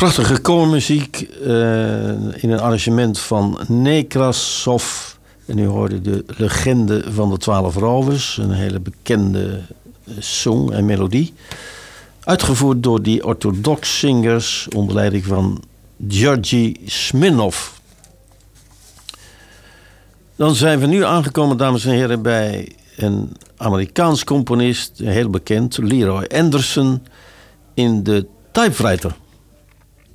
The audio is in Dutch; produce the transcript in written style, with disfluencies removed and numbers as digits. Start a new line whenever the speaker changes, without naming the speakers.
Prachtige koormuziek in een arrangement van Nekrasov. En u hoorde de legende van de 12 Rovers. Een hele bekende song en melodie. Uitgevoerd door die orthodox zingers onder leiding van Georgy Smirnov. Dan zijn we nu aangekomen, dames en heren, bij een Amerikaans componist, heel bekend, Leroy Anderson, in de Typewriter.